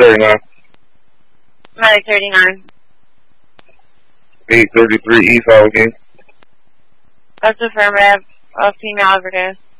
39. Medic 39. 833 East Allegheny. That's affirmative. Female overdose.